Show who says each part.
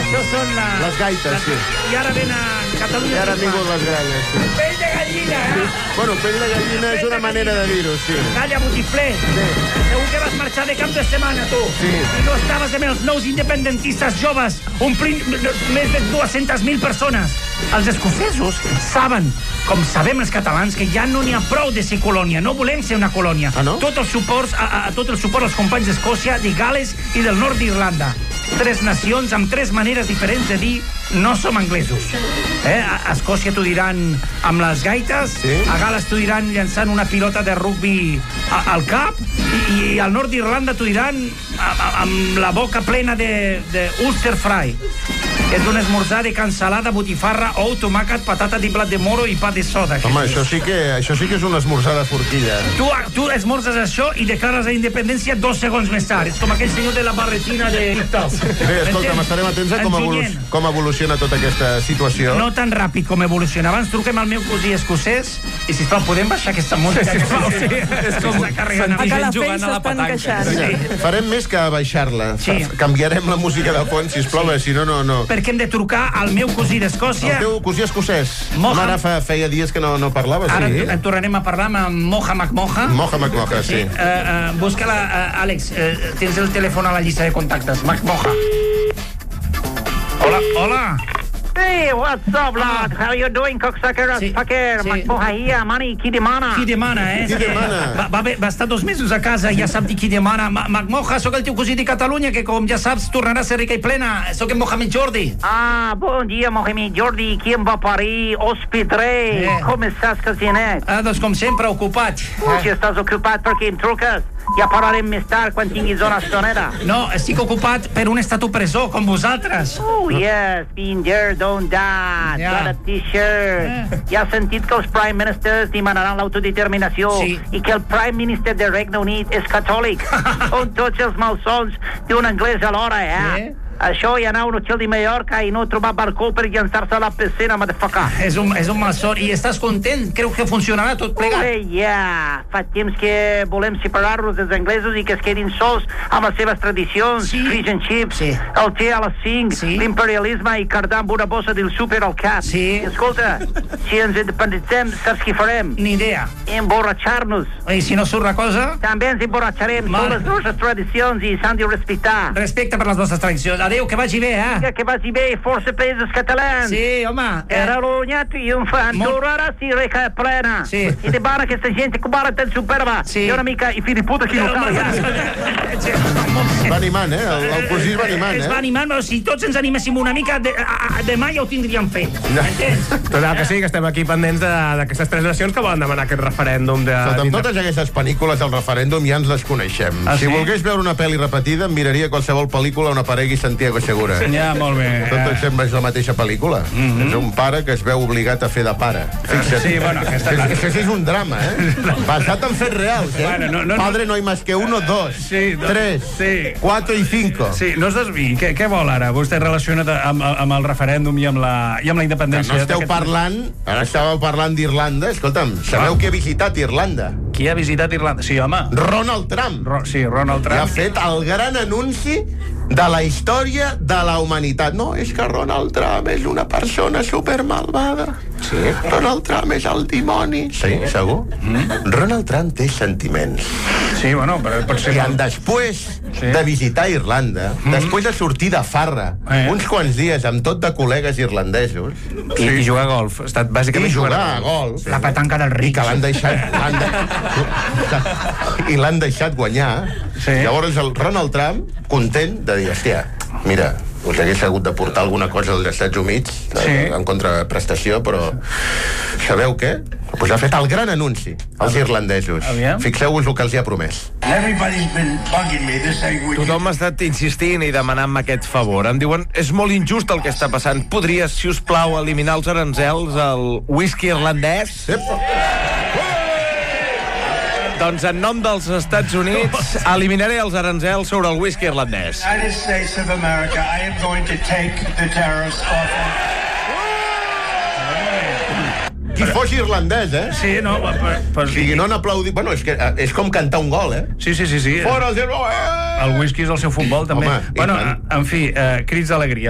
Speaker 1: Això són
Speaker 2: les gaites, sí.
Speaker 1: I ara venen Catalunya.
Speaker 2: I ara han vingut les gralles, sí.
Speaker 1: Pell de gallina, eh?
Speaker 2: Bueno, pell de gallina és una manera de dir-ho, sí.
Speaker 1: Calla, botifler.
Speaker 2: Sí.
Speaker 1: Segur que vas marxar de cap de setmana, tu.
Speaker 2: Sí.
Speaker 1: I no estaves amb els nous independentistes joves, omplint més de 200.000 persones. Els escocesos saben, com sabem els catalans, que ja no n'hi ha prou de ser colònia. No volem ser una colònia.
Speaker 2: Ah, no?
Speaker 1: Tot el suport als companys d'Escòcia, de Gales i del nord d'Irlanda. 3 nacions amb 3 maneres diferents de dir no som anglesos. A Escòcia t'ho diran amb les gaites,
Speaker 2: sí.
Speaker 1: A Gales t'ho diran llançant una pilota de rugbi al cap, i al nord d'Irlanda t'ho diran amb la boca plena de Ulster Fry. És un esmorzar de cansalada, botifarra, ou, tomàquet, patata de blat de moro i pa de soda.
Speaker 2: Home, això sí que és un esmorzar de forquilla.
Speaker 1: Tu esmorzes això i declares la independència 2 segons més tard. És com aquell senyor de la barretina de TikTok.
Speaker 2: Bé, escolta'm, estarem atents a com evoluciona tota aquesta situació.
Speaker 1: No tan ràpid com evoluciona. Abans truquem al meu cosí escocès i, sisplau, podem baixar aquesta música?
Speaker 3: És com sentir gent jugant a la petanca.
Speaker 2: Farem més que baixar-la. Canviarem la música de fons, sisplau, si no, no.
Speaker 1: Perquè hem de trucar al meu cosí d'Escòcia.
Speaker 2: El teu cosí escocès. Ara feia dies que no parlaves.
Speaker 1: Ara en tornarem a parlar amb Moja McMoja.
Speaker 2: Moja McMoja, sí.
Speaker 1: Busca-la, Àlex. Tens el telèfon a la llista de contactes. McMoja. Hola.
Speaker 4: Hey, what's up, lad? How you doing, cocksucker? Fucker, McMoja here, money, qui demana?
Speaker 1: Qui demana,
Speaker 2: Qui demana?
Speaker 1: Va estar 2 mesos a casa i ja sap dir qui demana. McMoja, sóc el teu cosí de Catalunya, que com ja saps tornarà a ser rica i plena. Sóc en Mohamed Jordi.
Speaker 4: Ah, bon dia, Mohamed Jordi. Qui em va parir? Hospitré. Com estàs, casinet?
Speaker 1: Doncs com sempre, ocupat.
Speaker 4: Si estàs ocupat, per què em truques? Ja parlarem més tard, quan tinguis una estoneta.
Speaker 1: No, estic ocupat per un estat opressor, com vosaltres.
Speaker 4: Oh, yes, been there, done that. Got a t-shirt. Ja has sentit que els Prime Ministers demanaran l'autodeterminació i que el Prime Minister del Regne Unit és catòlic. Són tots els malsons d'un anglès alhora, Això i anar a un hotel de Mallorca i no trobar barcó per llançar-se a la piscina, motherfucker.
Speaker 1: És un malson. I estàs content? Creu que funcionarà tot plegat?
Speaker 4: Fa temps que volem separar-nos dels anglesos i que es quedin sols amb les seves tradicions, fish and chips, el té a les 5, l'imperialisme i cardar amb una bossa del súper al cap. Escolta, si ens independitzem, saps què farem?
Speaker 1: Ni idea.
Speaker 4: Emborratxar-nos.
Speaker 1: I si no surt la cosa?
Speaker 4: També ens emborratxarem. Són les nostres tradicions i s'han de respectar.
Speaker 1: Respecte per les nostres tradicions. Adéu, que vagi bé,
Speaker 4: Que vagi bé, força països catalans.
Speaker 1: Sí, home.
Speaker 4: Catalunya triomfant, durarà si reca plena. I de bara aquesta gent que bara tan superba. I una mica, i fill de puta, aquí no cal.
Speaker 2: Va animant, el cosí va animant,
Speaker 1: Es va animant, però si tots ens animéssim una mica, demà ja ho tindríem fet.
Speaker 3: Total, que sí, que estem aquí pendents d'aquestes 3 nacions que volen demanar aquest referèndum.
Speaker 2: Amb totes aquestes pel·lícules del referèndum ja ens les coneixem. Si volgués veure una pel·li repetida, em miraria qualsevol pel·lícula on aparegui Santiago Segura.
Speaker 3: Ja, molt bé.
Speaker 2: Tot sempre és la mateixa pel·lícula. És un pare que es veu obligat a fer de pare. Fixa't.
Speaker 3: Sí, bueno, aquesta...
Speaker 2: És un drama, basat en fets reals, Padre no hay más que 1, 2, 3, 4 y 5.
Speaker 3: Sí, no es desviï. Què vol ara? Vostè relacionat amb el referèndum i amb la independència?
Speaker 2: No esteu parlant... Ara estàveu parlant d'Irlanda. Escolta'm, sabeu qui ha visitat Irlanda?
Speaker 3: Qui ha visitat Irlanda? Sí, home.
Speaker 2: Ronald Trump.
Speaker 3: Sí, Ronald Trump.
Speaker 2: I ha fet el gran anunci de la història de la humanitat. No, és que Ronald Trump és una persona supermalvada. Sí. Ronald Trump és el dimoni. Sí, segur? Ronald Trump té sentiments.
Speaker 3: Sí, bueno, però pot ser...
Speaker 2: I després de visitar Irlanda, després de sortir de farra, uns quants dies amb tot de col·legues irlandesos...
Speaker 3: I jugar a golf.
Speaker 2: I jugar a golf.
Speaker 1: La petanca del ric.
Speaker 2: I que l'han deixat... I l'han deixat guanyar. Llavors el Ronald Trump, content de dir, hòstia, mira, us hagués hagut de portar alguna cosa als Estats Units en contraprestació, però sabeu què? Pues ha fet el gran anunci als irlandesos. Fixeu-vos el que els hi ha promès.
Speaker 5: Tothom ha estat insistint i demanant-me aquest favor. Em diuen, és molt injust el que està passant. Podries, si us plau, eliminar els aranzels al whisky irlandès? Doncs en nom dels Estats Units eliminaré els aranzels sobre el whisky irlandès.
Speaker 6: United States of America, I am going to take the tariffs off.
Speaker 2: Qui fos irlandès,
Speaker 1: Sí, no,
Speaker 2: o sigui, no han aplaudit... Bueno, és com cantar un gol,
Speaker 1: Sí.
Speaker 2: Fora els...
Speaker 1: El whisky és el seu futbol, també.
Speaker 2: Home,
Speaker 1: bueno, en fi, crits d'alegria.